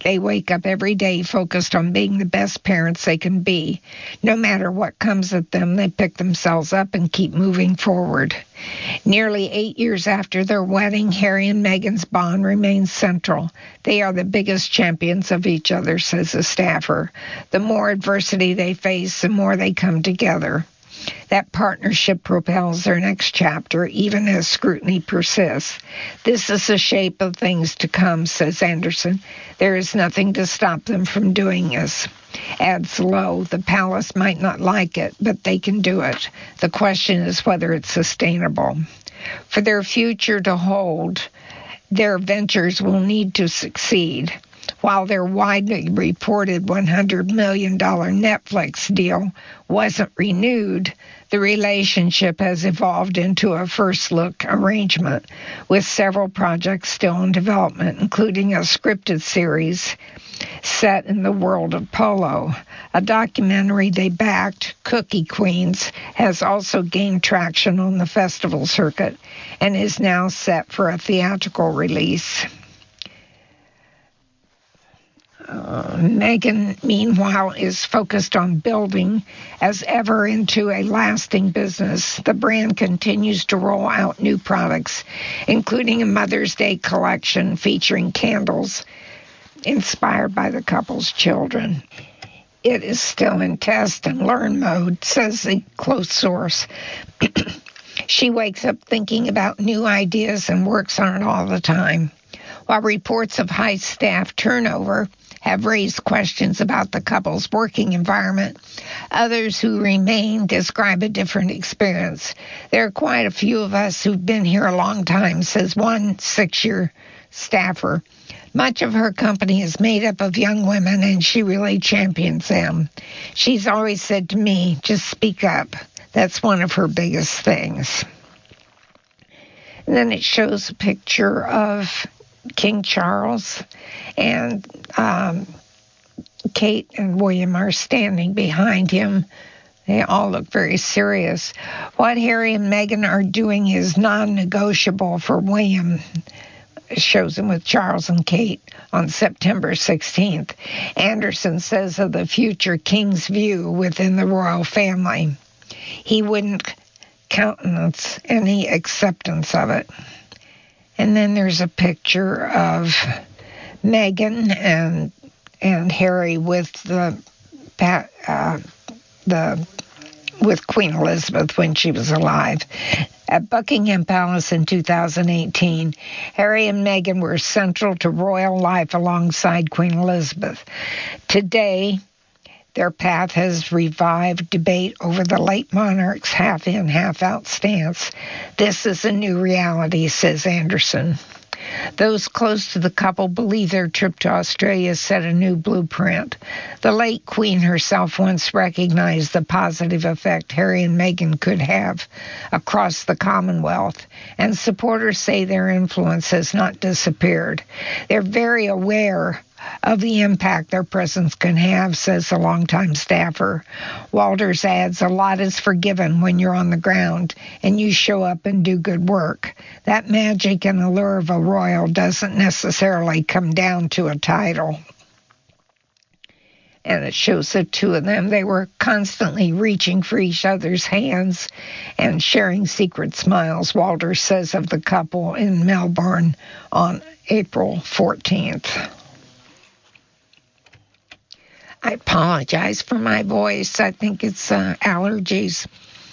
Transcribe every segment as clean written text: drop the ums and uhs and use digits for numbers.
They wake up every day focused on being the best parents they can be. No matter what comes at them, they pick themselves up and keep moving forward. Nearly 8 years after their wedding, Harry and Meghan's bond remains central. They are the biggest champions of each other, says a staffer. The more adversity they face, the more they come together. That partnership propels their next chapter, even as scrutiny persists. This is the shape of things to come, says Anderson. There is nothing to stop them from doing this. Adds Lowe, the palace might not like it, but they can do it. The question is whether it's sustainable. For their future to hold, their ventures will need to succeed. While their widely reported $100 million Netflix deal wasn't renewed, the relationship has evolved into a first-look arrangement, with several projects still in development, including a scripted series set in the world of polo. A documentary they backed, Cookie Queens, has also gained traction on the festival circuit and is now set for a theatrical release. Meghan, meanwhile, is focused on building as ever into a lasting business. The brand continues to roll out new products, including a Mother's Day collection featuring candles inspired by the couple's children. It is still in test and learn mode, says a close source. She wakes up thinking about new ideas and works on it all the time. While reports of high staff turnover have raised questions about the couple's working environment, others who remain describe a different experience. There are quite a few of us who've been here a long time, says one 6-year staffer. Much of her company is made up of young women, and she really champions them. She's always said to me, just speak up. That's one of her biggest things. And then it shows a picture of King Charles, and Kate and William are standing behind him. They all look very serious. What Harry and Meghan are doing is non-negotiable for William. It shows him with Charles and Kate on September 16th. Anderson says of the future king's view within the royal family, he wouldn't countenance any acceptance of it. And then there's a picture of Meghan and Harry with with Queen Elizabeth when she was alive. At Buckingham Palace in 2018, Harry and Meghan were central to royal life alongside Queen Elizabeth. Today, their path has revived debate over the late monarch's half-in, half-out stance. This is a new reality, says Anderson. Those close to the couple believe their trip to Australia set a new blueprint. The late Queen herself once recognized the positive effect Harry and Meghan could have across the Commonwealth, and supporters say their influence has not disappeared. They're very aware of the impact their presence can have, says a longtime staffer. Walters adds, a lot is forgiven when you're on the ground and you show up and do good work. That magic and allure of a royal doesn't necessarily come down to a title. And it shows the two of them. They were constantly reaching for each other's hands and sharing secret smiles, Walters says of the couple in Melbourne on April 14th. I apologize for my voice. I think it's allergies.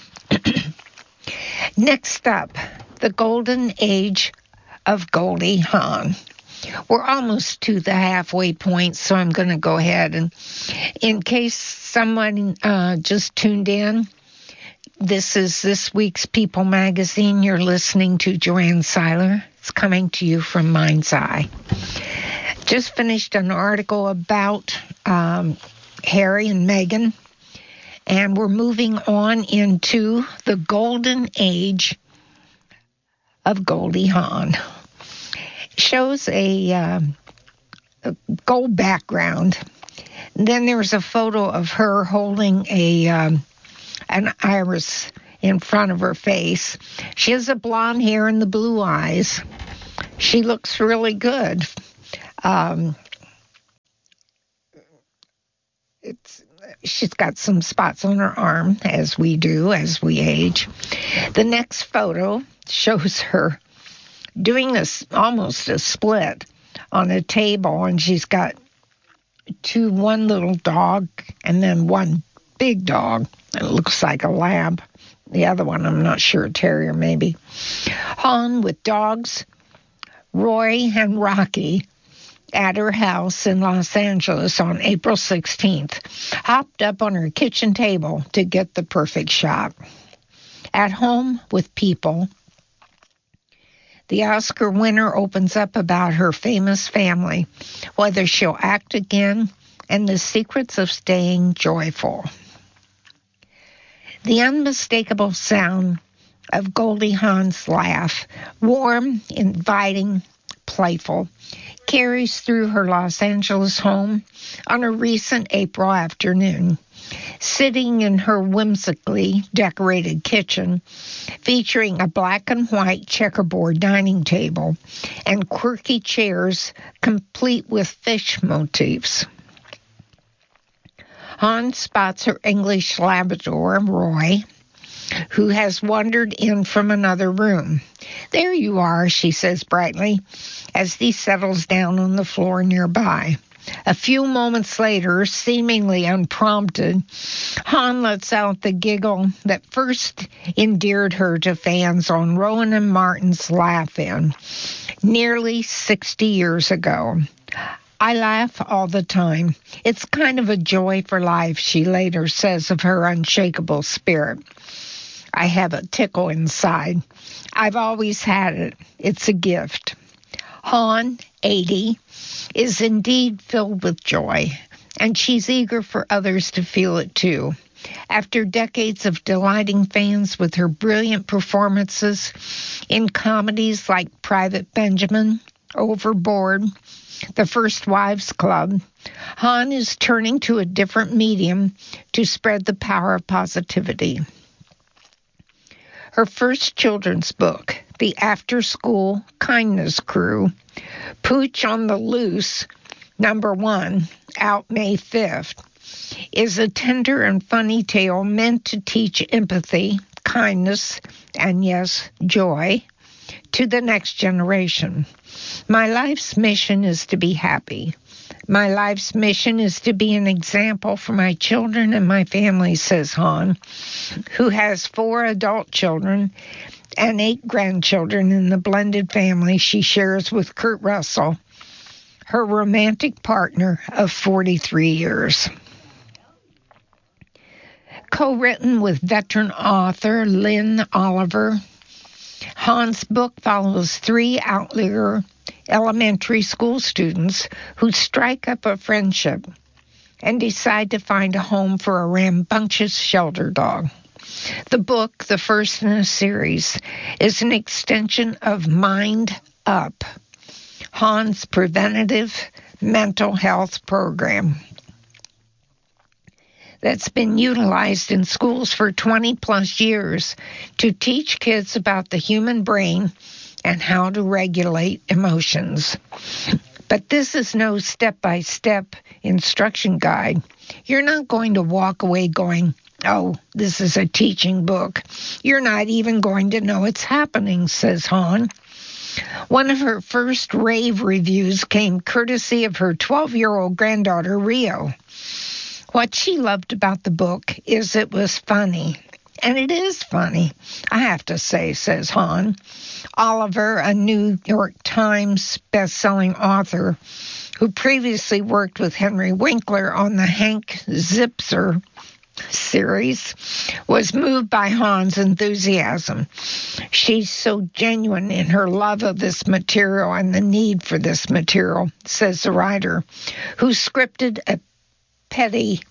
Next up, the golden age of Goldie Hawn. We're almost to the halfway point, so I'm going to go ahead. And in case someone just tuned in, this is this week's People magazine. You're listening to Joanne Seiler. It's coming to you from Mind's Eye. Just finished an article about Harry and Meghan, and we're moving on into the golden age of Goldie Hawn. Shows a gold background. Then there's a photo of her holding an iris in front of her face. She has the blonde hair and the blue eyes. She looks really good. she's got some spots on her arm, as we do as we age. The next photo shows her doing almost a split on a table, and she's got one little dog and then one big dog. It looks like a lab. The other one, I'm not sure, a terrier maybe. Han with dogs, Roy and Rocky, at her house in Los Angeles on April 16th, hopped up on her kitchen table to get the perfect shot. At home with people, the Oscar winner opens up about her famous family, whether she'll act again, and the secrets of staying joyful. The unmistakable sound of Goldie Hawn's laugh, warm, inviting, playful, carries through her Los Angeles home on a recent April afternoon. Sitting in her whimsically decorated kitchen, featuring a black and white checkerboard dining table and quirky chairs complete with fish motifs. Han spots her English Labrador, Roy, who has wandered in from another room. "There you are," she says brightly, as he settles down on the floor nearby. A few moments later, seemingly unprompted, Han lets out the giggle that first endeared her to fans on Rowan and Martin's Laugh-In nearly 60 years ago. "I laugh all the time. It's kind of a joy for life," she later says of her unshakable spirit. "I have a tickle inside. I've always had it. It's a gift." Han, 80, is indeed filled with joy, and she's eager for others to feel it too. After decades of delighting fans with her brilliant performances in comedies like Private Benjamin, Overboard, The First Wives Club, Han is turning to a different medium to spread the power of positivity. Her first children's book, The After-School Kindness Crew, Pooch on the Loose, #1, out May 5th, is a tender and funny tale meant to teach empathy, kindness, and yes, joy to the next generation. "My life's mission is to be happy. My life's mission is to be an example for my children and my family," says Han, who has 4 adult children and 8 grandchildren in the blended family she shares with Kurt Russell, her romantic partner of 43 years. Co-written with veteran author Lynn Oliver, Han's book follows 3 Outlier elementary school students who strike up a friendship and decide to find a home for a rambunctious shelter dog. The book, the first in a series, is an extension of Mind Up, Han's preventative mental health program that's been utilized in schools for 20-plus years to teach kids about the human brain and how to regulate emotions. But this is no step-by-step instruction guide. You're not going to walk away going, "Oh, this is a teaching book." You're not even going to know it's happening, says Han. One of her first rave reviews came courtesy of her 12-year-old granddaughter, Rio. What she loved about the book is it was funny. And it is funny, I have to say, says Han. Oliver, a New York Times best-selling author who previously worked with Henry Winkler on the Hank Zipzer series, was moved by Han's enthusiasm. She's so genuine in her love of this material and the need for this material, says the writer, who scripted a petite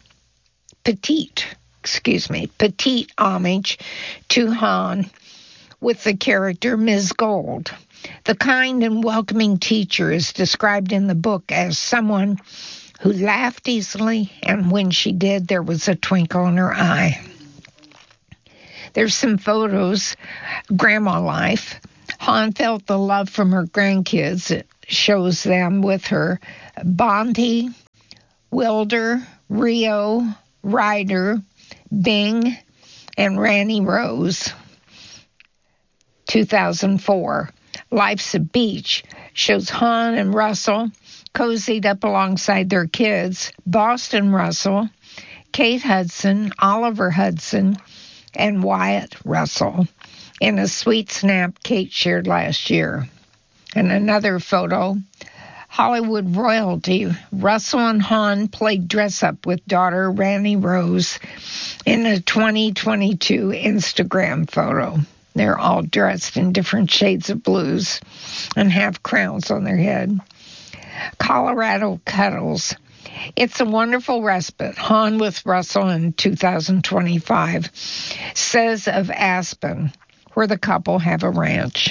homage to Han with the character Ms. Gold. The kind and welcoming teacher is described in the book as someone who laughed easily, and when she did, there was a twinkle in her eye. There's some photos, grandma life. Han felt the love from her grandkids. It shows them with her Bonte, Wilder, Rio, Ryder, Bing, and Ranny Rose. 2004. Life's a Beach shows Han and Russell cozied up alongside their kids, Boston Russell, Kate Hudson, Oliver Hudson, and Wyatt Russell, in a sweet snap Kate shared last year. And another photo, Hollywood royalty, Russell and Han played dress-up with daughter Ranny Rose in a 2022 Instagram photo. They're all dressed in different shades of blues and have crowns on their head. Colorado Cuddles. It's a wonderful respite. Han with Russell in 2025 says of Aspen, where the couple have a ranch.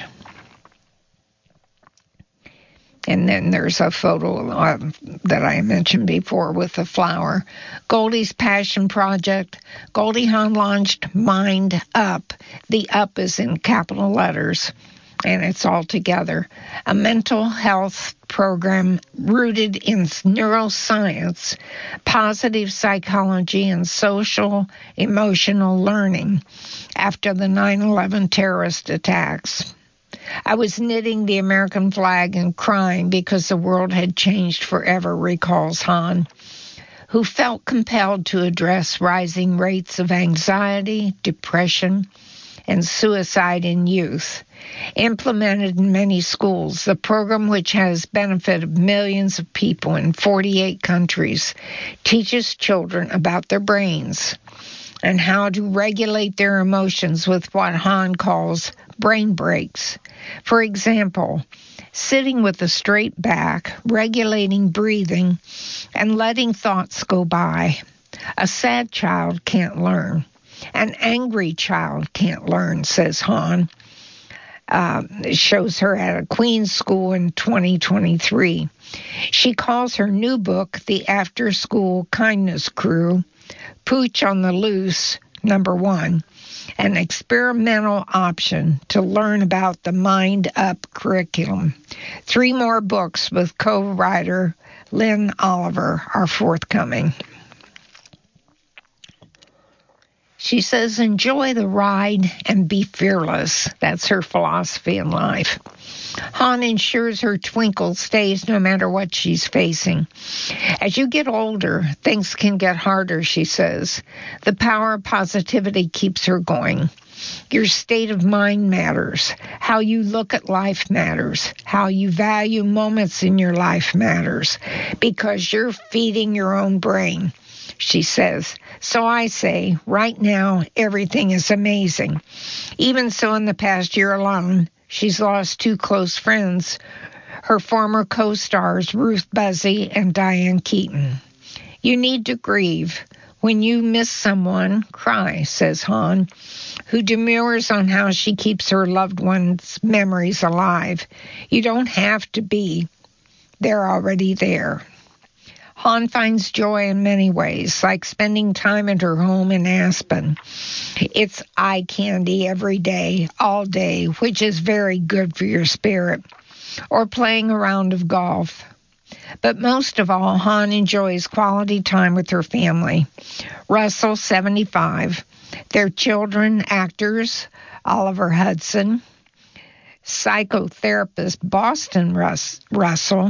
And then there's a photo that I mentioned before with the flower. Goldie's Passion Project. Goldie Hawn launched Mind Up. The up is in capital letters, and it's all together. A mental health program rooted in neuroscience, positive psychology, and social emotional learning after the 9/11 terrorist attacks. I was knitting the American flag and crying because the world had changed forever, recalls Han, who felt compelled to address rising rates of anxiety, depression, and suicide in youth. Implemented in many schools, the program, which has benefited millions of people in 48 countries, teaches children about their brains and how to regulate their emotions with what Han calls brain breaks. For example, sitting with a straight back, regulating breathing, and letting thoughts go by. A sad child can't learn. An angry child can't learn, says Han. It shows her at a Queen's school in 2023. She calls her new book, The After School Kindness Crew, Pooch on the Loose, #1, an experimental option to learn about the Mind Up curriculum. 3 more books with co-writer Lynn Oliver are forthcoming. She says, enjoy the ride and be fearless. That's her philosophy in life. Han ensures her twinkle stays no matter what she's facing. As you get older, things can get harder, she says. The power of positivity keeps her going. Your state of mind matters. How you look at life matters. How you value moments in your life matters. Because you're feeding your own brain, she says. So I say, right now, everything is amazing. Even so, in the past year alone, she's lost 2 close friends, her former co-stars Ruth Buzzy and Diane Keaton. You need to grieve. When you miss someone, cry, says Han, who demurs on how she keeps her loved ones' memories alive. You don't have to be. They're already there. Han finds joy in many ways, like spending time at her home in Aspen. It's eye candy every day, all day, which is very good for your spirit, or playing a round of golf. But most of all, Han enjoys quality time with her family. Russell, 75, their children, actors, Oliver Hudson, psychotherapist Boston Russell,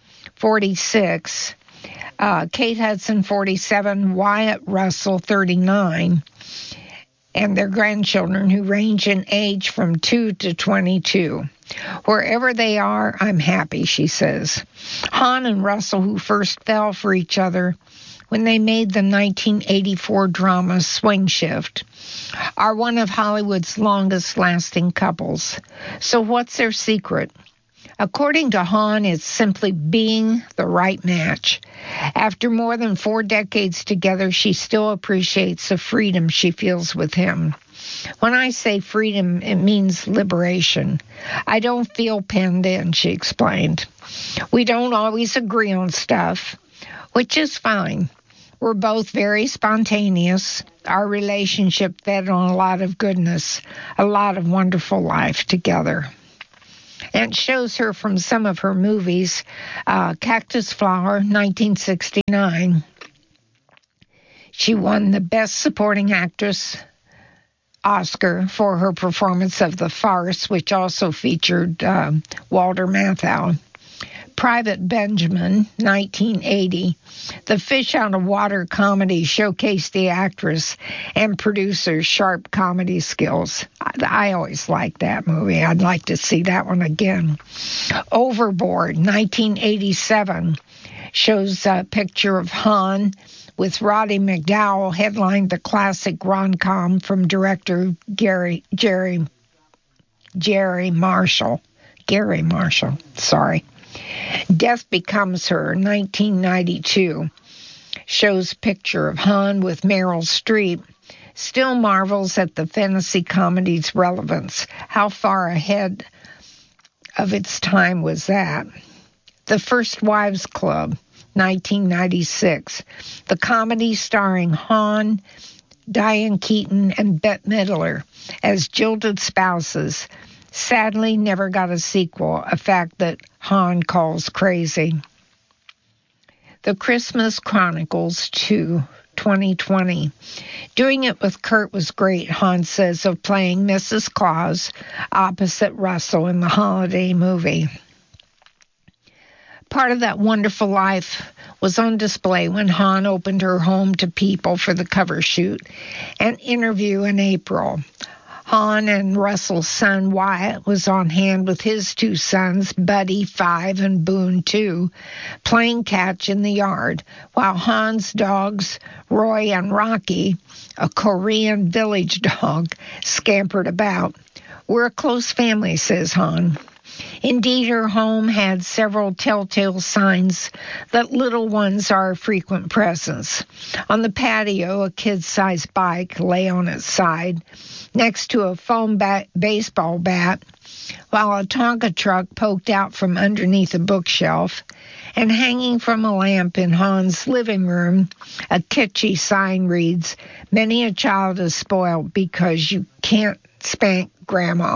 46, Kate Hudson, 47, Wyatt Russell, 39, and their grandchildren who range in age from 2 to 22. Wherever they are, I'm happy, she says. Han and Russell, who first fell for each other when they made the 1984 drama Swing Shift, are one of Hollywood's longest-lasting couples. So what's their secret? According to Han, it's simply being the right match. After more than 4 decades together, she still appreciates the freedom she feels with him. When I say freedom, it means liberation. I don't feel penned in, she explained. We don't always agree on stuff, which is fine. We're both very spontaneous. Our relationship fed on a lot of goodness, a lot of wonderful life together. And it shows her from some of her movies, Cactus Flower, 1969. She won the Best Supporting Actress Oscar for her performance of The Farce, which also featured Walter Matthau. Private Benjamin, 1980. The fish out of water comedy showcased the actress and producer's sharp comedy skills. I always liked that movie. I'd like to see that one again. Overboard, 1987, shows a picture of Han with Roddy McDowall, headlined the classic rom-com from director Gary Marshall. Death Becomes Her, 1992, shows picture of Han with Meryl Streep. Still marvels at the fantasy comedy's relevance. How far ahead of its time was that? The First Wives Club, 1996. The comedy starring Han, Diane Keaton, and Bette Midler as jilted spouses sadly never got a sequel, a fact that Han calls crazy. The Christmas Chronicles 2, 2020. Doing it with Kurt was great, Han says, of playing Mrs. Claus opposite Russell in the holiday movie. Part of that wonderful life was on display when Han opened her home to people for the cover shoot and interview in April. Han and Russell's son Wyatt was on hand with his two sons, Buddy, 5, and Boone, 2, playing catch in the yard, while Han's dogs, Roy and Rocky, a Korean village dog, scampered about. We're a close family, says Han. Indeed, her home had several telltale signs that little ones are a frequent presence. On the patio, a kid-sized bike lay on its side next to a foam baseball bat, while a Tonka truck poked out from underneath a bookshelf, and hanging from a lamp in Han's living room, a kitschy sign reads, "Many a child is spoiled because you can't spank Grandma."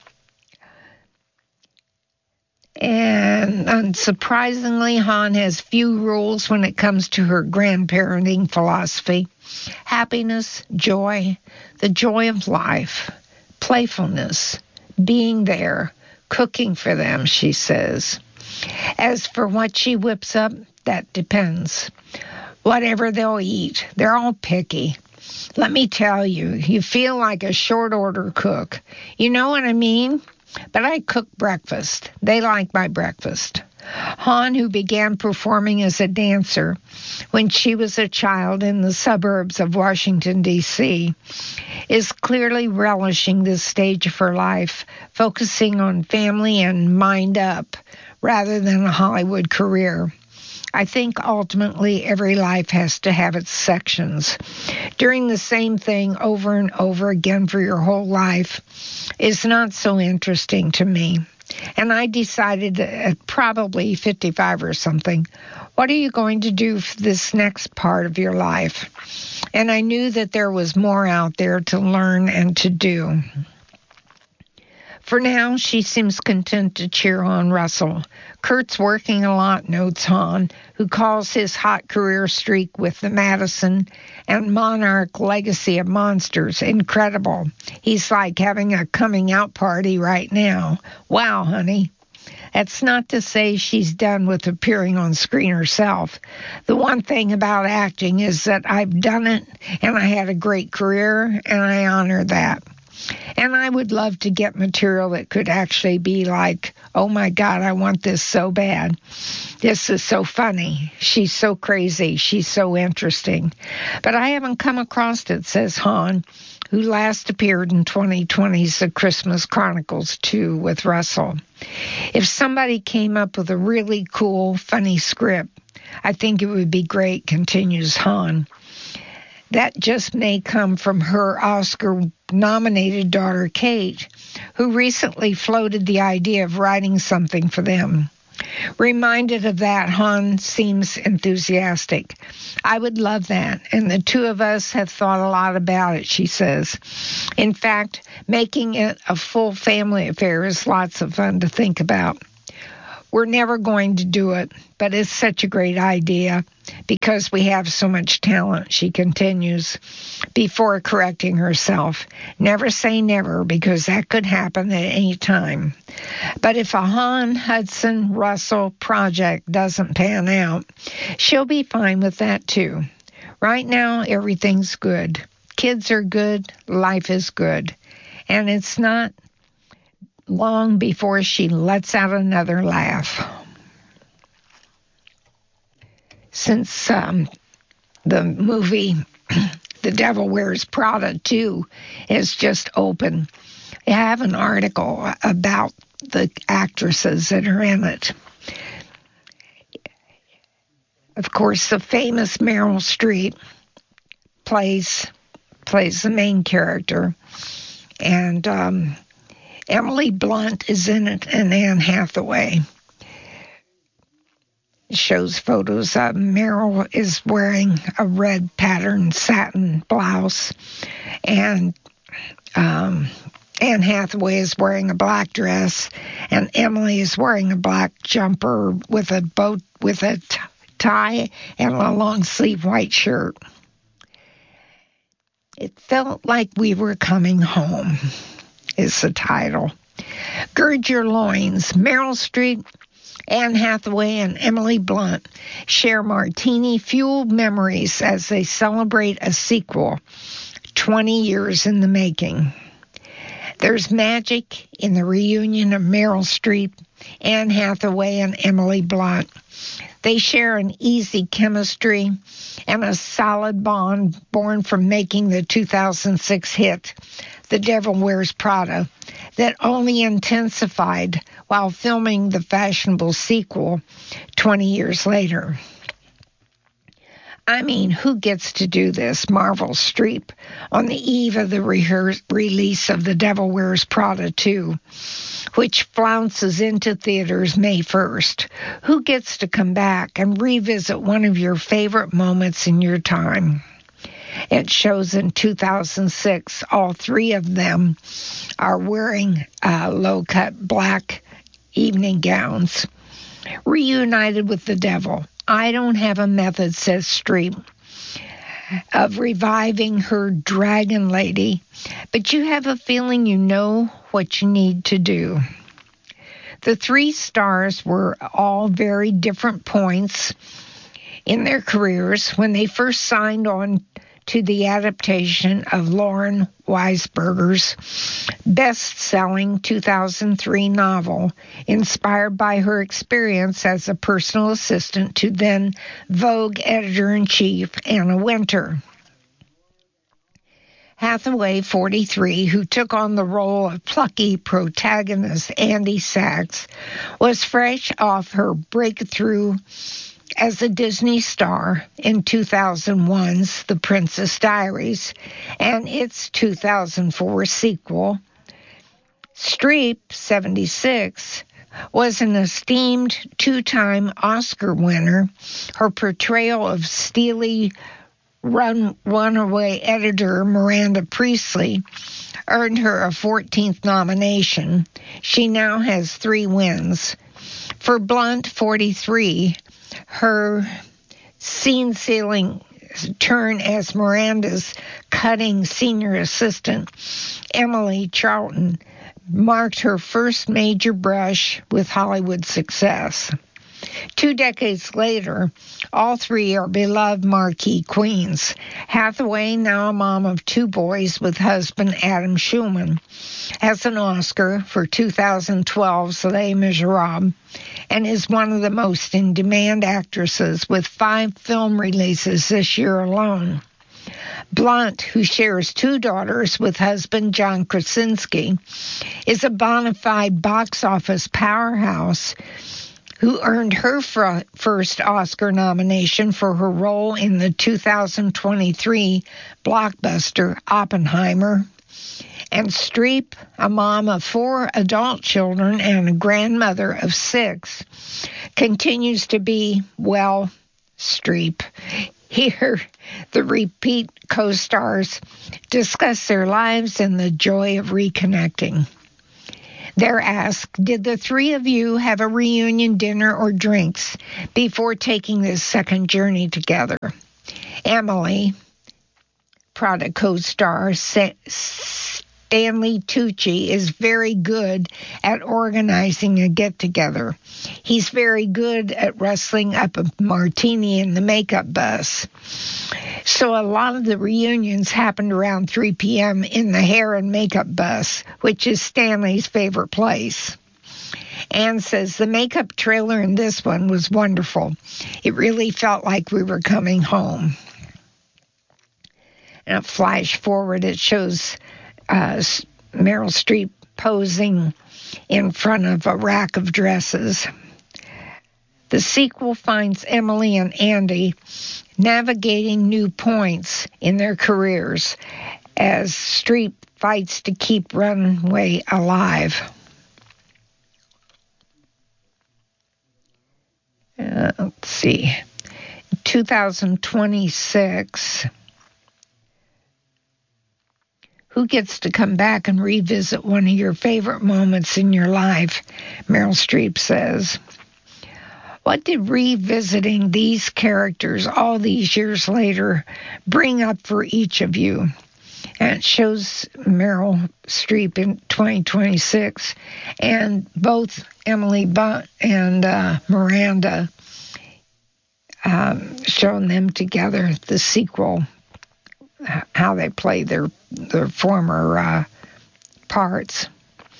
And unsurprisingly, Han has few rules when it comes to her grandparenting philosophy. Happiness, joy, the joy of life, playfulness, being there, cooking for them, she says. As for what she whips up, that depends. Whatever they'll eat, they're all picky. Let me tell you, you feel like a short order cook. You know what I mean? But I cook breakfast. They like my breakfast. Han, who began performing as a dancer when she was a child in the suburbs of Washington, D.C., is clearly relishing this stage of her life, focusing on family and mind up rather than a Hollywood career. I think ultimately every life has to have its sections. Doing the same thing over and over again for your whole life is not so interesting to me. And I decided at probably 55 or something, what are you going to do for this next part of your life? And I knew that there was more out there to learn and to do. For now, she seems content to cheer on Russell. Kurt's working a lot, notes Han, who calls his hot career streak with the Madison and Monarch legacy of monsters incredible. He's like having a coming out party right now. Wow, honey. That's not to say she's done with appearing on screen herself. The one thing about acting is that I've done it, and I had a great career, and I honor that. And I would love to get material that could actually be like, oh my God, I want this so bad. This is so funny. She's so crazy. She's so interesting. But I haven't come across it, says Han, who last appeared in 2020's The Christmas Chronicles 2 with Russell. If somebody came up with a really cool, funny script, I think it would be great, continues Han. That just may come from her Oscar-nominated daughter, Kate, who recently floated the idea of writing something for them. Reminded of that, Han seems enthusiastic. I would love that, and the two of us have thought a lot about it, she says. In fact, making it a full family affair is lots of fun to think about. We're never going to do it, but it's such a great idea because we have so much talent, she continues, before correcting herself. Never say never, because that could happen at any time. But if a Han Hudson Russell project doesn't pan out, she'll be fine with that too. Right now, everything's good. Kids are good, life is good. And it's not long before she lets out another laugh. Since the movie The Devil Wears Prada 2 is just open, I have an article about the actresses that are in it. Of course, the famous Meryl Streep plays the main character, and Emily Blunt is in it, and Anne Hathaway. It shows photos of Meryl is wearing a red patterned satin blouse, and Anne Hathaway is wearing a black dress, and Emily is wearing a black jumper with a tie and a long sleeve white shirt. It felt like we were coming home, is the title. Gird your loins. Meryl Streep, Anne Hathaway, and Emily Blunt share martini-fueled memories as they celebrate a sequel 20 years in the making. There's magic in the reunion of Meryl Streep, Anne Hathaway, and Emily Blunt. They share an easy chemistry and a solid bond born from making the 2006 hit, The Devil Wears Prada, that only intensified while filming the fashionable sequel 20 years later. I mean, who gets to do this? Marvel Streep on the eve of the release of The Devil Wears Prada 2, which flounces into theaters May 1st. Who gets to come back and revisit one of your favorite moments in your time? It shows in 2006, all three of them are wearing low-cut black evening gowns, reunited with the devil. I don't have a method, says Streep, of reviving her dragon lady, but you have a feeling you know what you need to do. The three stars were all very different points in their careers when they first signed on to the adaptation of Lauren Weisberger's best-selling 2003 novel, inspired by her experience as a personal assistant to then Vogue editor-in-chief Anna Wintour. Hathaway, 43, who took on the role of plucky protagonist Andy Sachs, was fresh off her breakthrough as a Disney star in 2001's The Princess Diaries and its 2004 sequel. Streep, 76, was an esteemed two-time Oscar winner. Her portrayal of steely runaway editor Miranda Priestley earned her a 14th nomination. She now has 3 wins. For Blunt, 43, her scene-stealing turn as Miranda's cutting senior assistant, Emily Charlton, marked her first major brush with Hollywood success. 2 decades later, all three are beloved marquee queens. Hathaway, now a mom of 2 boys with husband Adam Schulman, has an Oscar for 2012's Les Miserables and is one of the most in-demand actresses with 5 film releases this year alone. Blunt, who shares 2 daughters with husband John Krasinski, is a bona fide box office powerhouse who earned her first Oscar nomination for her role in the 2023 blockbuster Oppenheimer. And Streep, a mom of 4 adult children and a grandmother of 6, continues to be, well, Streep. Here, the repeat co-stars discuss their lives and the joy of reconnecting. They're asked, did the three of you have a reunion dinner or drinks before taking this second journey together? Emily, Prada co-star Stanley Tucci, is very good at organizing a get-together. He's very good at rustling up a martini in the makeup bus. So a lot of the reunions happened around 3 p.m. in the hair and makeup bus, which is Stanley's favorite place. Anne says, the makeup trailer in this one was wonderful. It really felt like we were coming home. And a flash forward, it shows Meryl Streep posing in front of a rack of dresses. The sequel finds Emily and Andy navigating new points in their careers as Streep fights to keep Runway alive. Let's see. 2026. Who gets to come back and revisit one of your favorite moments in your life? Meryl Streep says. What did revisiting these characters all these years later bring up for each of you? And it shows Meryl Streep in 2026, and both Emily Bunt and Miranda showing them together, the sequel, how they play their former parts.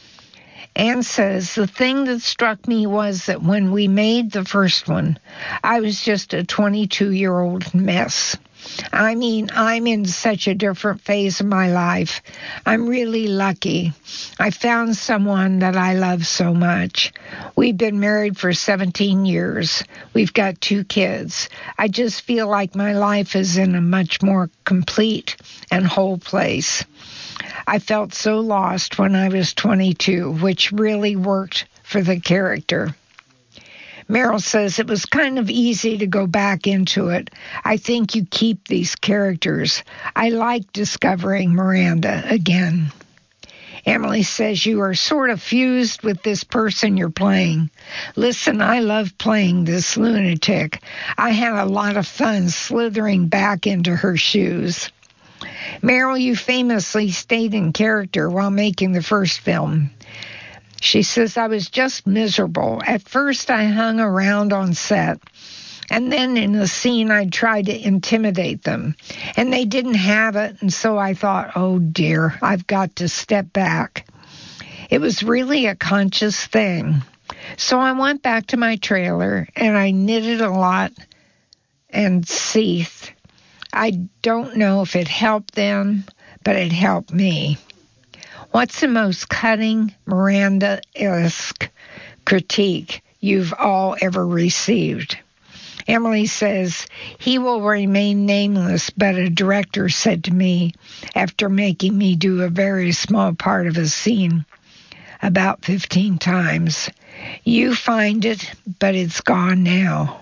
Anne says, the thing that struck me was that when we made the first one, I was just a 22-year-old mess. I mean, I'm in such a different phase of my life. I'm really lucky. I found someone that I love so much. We've been married for 17 years. We've got 2 kids. I just feel like my life is in a much more complete and whole place. I felt so lost when I was 22, which really worked for the character. Meryl says it was kind of easy to go back into it. I think you keep these characters. I like discovering Miranda again. Emily says you are sort of fused with this person you're playing. Listen, I love playing this lunatic. I had a lot of fun slithering back into her shoes. Meryl, you famously stayed in character while making the first film. She says, I was just miserable. At first, I hung around on set. And then in the scene, I tried to intimidate them. And they didn't have it. And so I thought, oh, dear, I've got to step back. It was really a conscious thing. So I went back to my trailer, and I knitted a lot and seethed. I don't know if it helped them, but it helped me. What's the most cutting, Miranda-esque critique you've all ever received? Emily says, he will remain nameless, but a director said to me after making me do a very small part of a scene about 15 times, you find it, but it's gone now.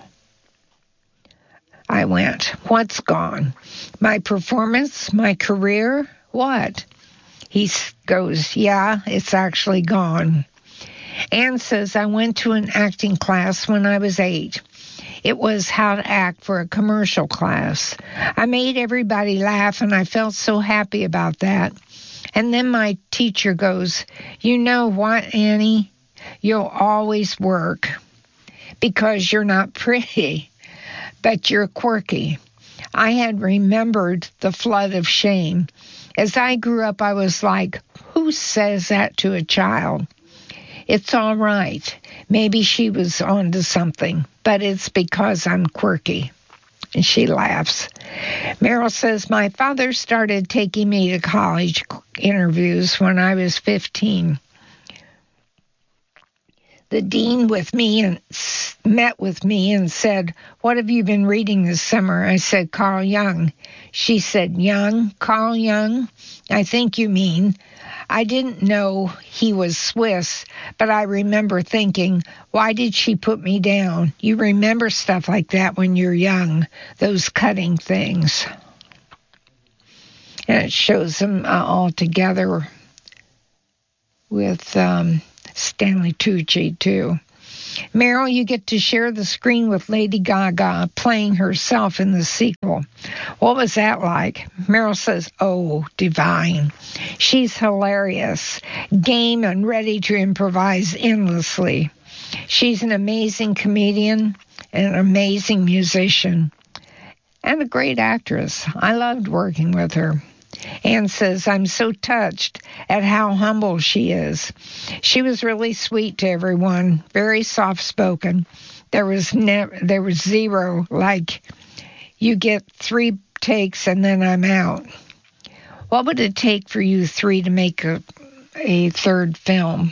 I went, what's gone? My performance? My career? What? He goes, yeah, it's actually gone. Anne says, I went to an acting class when I was 8. It was how to act for a commercial class. I made everybody laugh, and I felt so happy about that. And then my teacher goes, you know what, Annie? You'll always work because you're not pretty, but you're quirky. I had remembered the flood of shame. As I grew up, I was like, who says that to a child? It's all right. Maybe she was onto something, but it's because I'm quirky. And she laughs. Meryl says, my father started taking me to college interviews when I was 15. The dean met with me and said, what have you been reading this summer? I said, Carl Jung. She said, Jung? Carl Jung? I think you mean. I didn't know he was Swiss, but I remember thinking, why did she put me down? You remember stuff like that when you're young, those cutting things. And it shows them all together with Stanley Tucci, too. Meryl, you get to share the screen with Lady Gaga playing herself in the sequel. What was that like? Meryl says, oh, divine. She's hilarious, game and ready to improvise endlessly. She's an amazing comedian and an amazing musician and a great actress. I loved working with her. Anne says, I'm so touched at how humble she is. She was really sweet to everyone, very soft-spoken. There was zero, like, you get 3 takes and then I'm out. What would it take for you 3 to make a third film?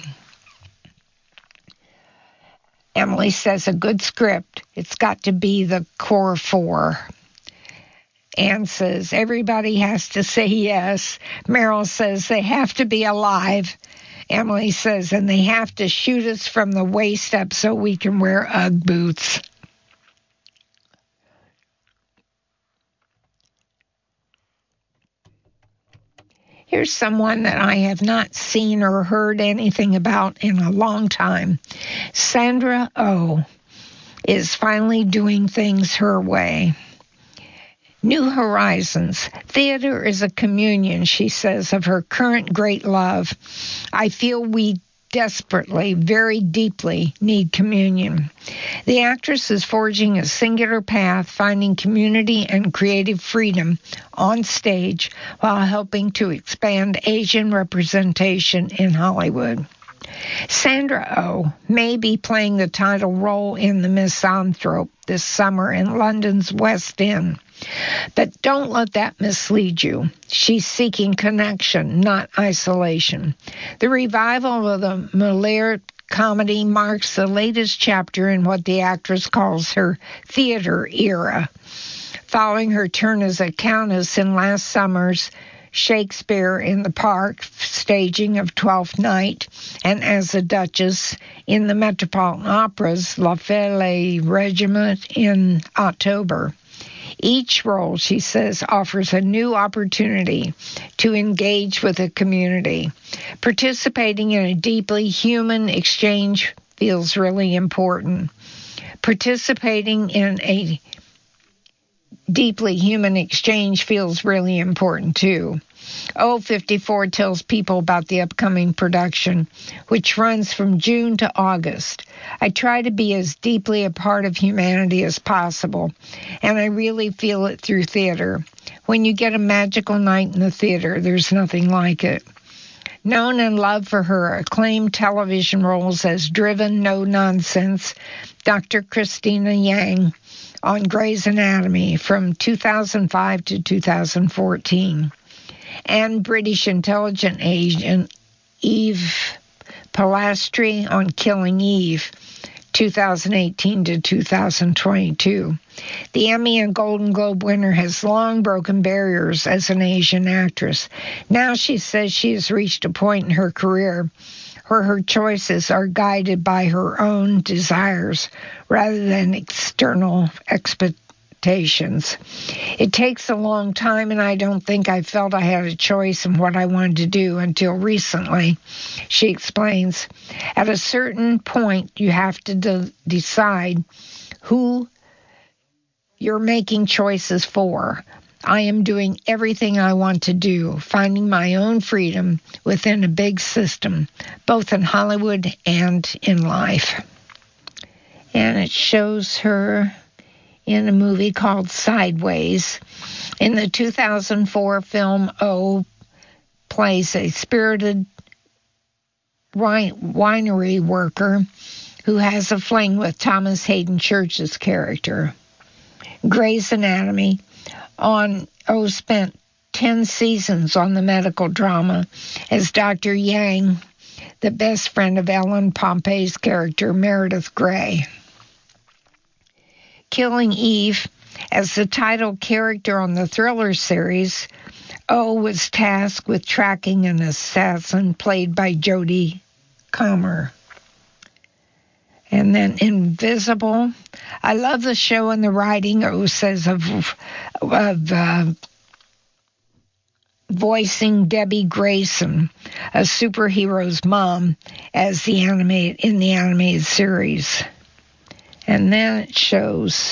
Emily says, a good script. It's got to be the core 4. Anne says, everybody has to say yes. Meryl says, they have to be alive. Emily says, and they have to shoot us from the waist up so we can wear Ugg boots. Here's someone that I have not seen or heard anything about in a long time. Sandra Oh is finally doing things her way. New Horizons. Theater is a communion, she says, of her current great love. I feel we desperately, very deeply need communion. The actress is forging a singular path, finding community and creative freedom on stage while helping to expand Asian representation in Hollywood. Sandra Oh may be playing the title role in The Misanthrope this summer in London's West End. But don't let that mislead you. She's seeking connection, not isolation. The revival of the Molière comedy marks the latest chapter in what the actress calls her theater era. Following her turn as a countess in last summer's Shakespeare in the Park staging of Twelfth Night, and as a Duchess in the Metropolitan Opera's La Fête Regiment in October. Each role, she says, offers a new opportunity to engage with a community. Participating in a deeply human exchange feels really important. Participating in a deeply human exchange feels really important, too. O54 tells people about the upcoming production, which runs from June to August. I try to be as deeply a part of humanity as possible, and I really feel it through theater. When you get a magical night in the theater, there's nothing like it. Known and loved for her acclaimed television roles as driven, no-nonsense Dr. Christina Yang on Grey's Anatomy from 2005 to 2014. And British intelligence agent Eve Polastri on Killing Eve, 2018 to 2022. The Emmy and Golden Globe winner has long broken barriers as an Asian actress. Now she says she has reached a point in her career where her choices are guided by her own desires rather than external expectations. It takes a long time, and I don't think I felt I had a choice in what I wanted to do until recently, she explains. At a certain point, you have to decide who you're making choices for. I am doing everything I want to do, finding my own freedom within a big system, both in Hollywood and in life. And it shows her in a movie called Sideways. In the 2004 film, O plays a spirited winery worker who has a fling with Thomas Hayden Church's character. Grey's Anatomy on O spent 10 seasons on the medical drama as Dr. Yang, the best friend of Ellen Pompey's character, Meredith Grey. Killing Eve, as the title character on the thriller series, O was tasked with tracking an assassin played by Jodie Comer. And then Invisible. I love the show and the writing, O says, of voicing Debbie Grayson, a superhero's mom, as in the animated series. And then it shows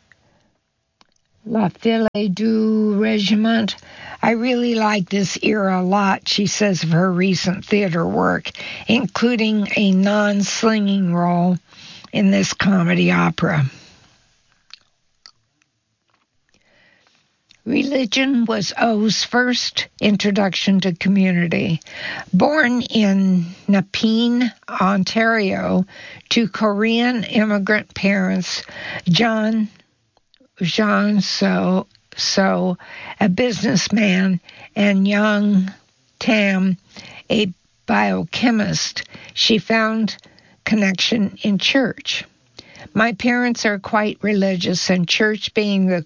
La Fille du Regiment. I really like this era a lot, she says of her recent theater work, including a non-slinging role in this comedy opera. Religion was O's first introduction to community. Born in Nepean, Ontario, to Korean immigrant parents, John So, a businessman, and young Tam, a biochemist, she found connection in church. My parents are quite religious, and church being the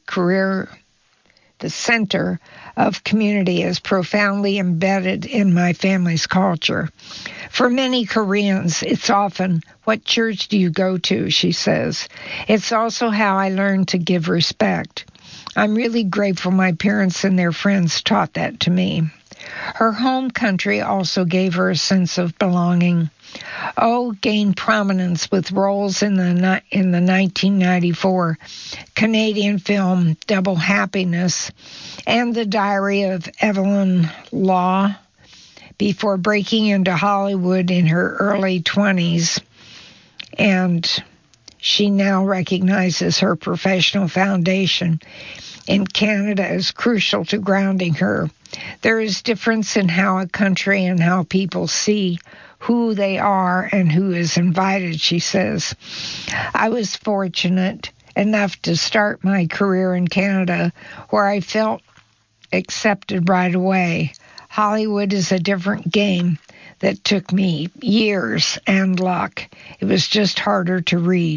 center of community is profoundly embedded in my family's culture. For many Koreans, it's often, what church do you go to, she says. It's also how I learned to give respect. I'm really grateful my parents and their friends taught that to me. Her home country also gave her a sense of belonging. O gained prominence with roles in the 1994 Canadian film Double Happiness and The Diary of Evelyn Law before breaking into Hollywood in her early 20s, and she now recognizes her professional foundation in Canada as crucial to grounding her. There is difference in how a country and how people see who they are and who is invited, she says. I was fortunate enough to start my career in Canada where I felt accepted right away. Hollywood is a different game that took me years and luck. It was just harder to read.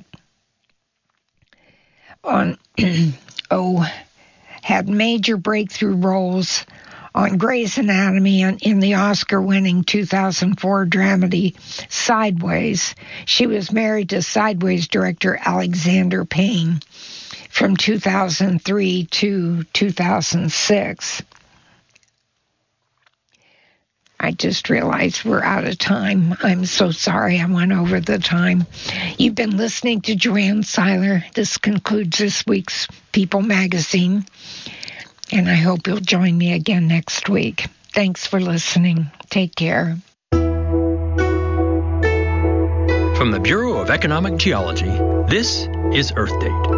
Had major breakthrough roles on Grey's Anatomy and in the Oscar-winning 2004 dramedy Sideways. She was married to Sideways director Alexander Payne from 2003 to 2006. I just realized we're out of time. I'm so sorry I went over the time. You've been listening to Joanne Seiler. This concludes this week's People Magazine, and I hope you'll join me again next week. Thanks for listening. Take care. From the Bureau of Economic Geology, this is Earth Date.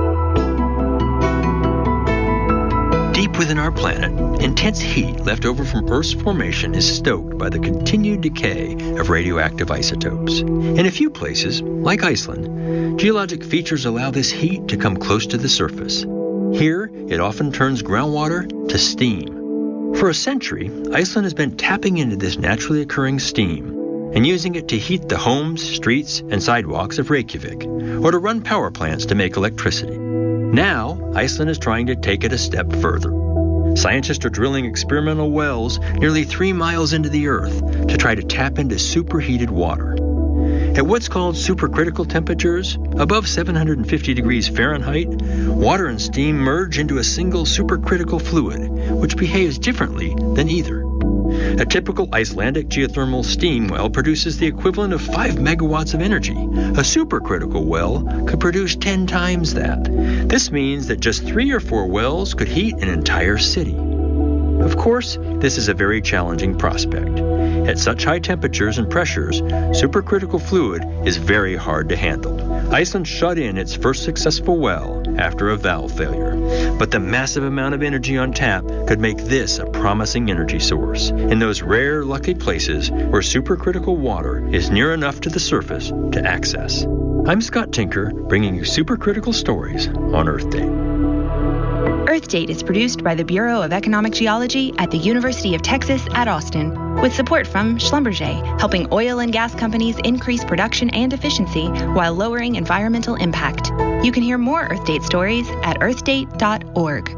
Deep within our planet, intense heat left over from Earth's formation is stoked by the continued decay of radioactive isotopes. In a few places, like Iceland, geologic features allow this heat to come close to the surface. Here, it often turns groundwater to steam. For a century, Iceland has been tapping into this naturally occurring steam and using it to heat the homes, streets, and sidewalks of Reykjavik, or to run power plants to make electricity. Now, Iceland is trying to take it a step further. Scientists are drilling experimental wells nearly 3 miles into the earth to try to tap into superheated water. At what's called supercritical temperatures, above 750 degrees Fahrenheit, water and steam merge into a single supercritical fluid, which behaves differently than either. A typical Icelandic geothermal steam well produces the equivalent of 5 megawatts of energy. A supercritical well could produce 10 times that. This means that just 3 or 4 wells could heat an entire city. Of course, this is a very challenging prospect. At such high temperatures and pressures, supercritical fluid is very hard to handle. Iceland shut in its first successful well after a valve failure. But the massive amount of energy on tap could make this a promising energy source in those rare, lucky places where supercritical water is near enough to the surface to access. I'm Scott Tinker, bringing you supercritical stories on Earth Day. Earth Date is produced by the Bureau of Economic Geology at the University of Texas at Austin, with support from Schlumberger, helping oil and gas companies increase production and efficiency while lowering environmental impact. You can hear more Earth Date stories at earthdate.org.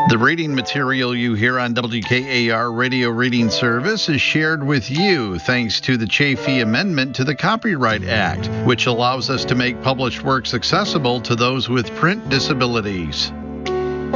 The reading material you hear on WKAR Radio Reading Service is shared with you thanks to the Chafee Amendment to the Copyright Act, which allows us to make published works accessible to those with print disabilities.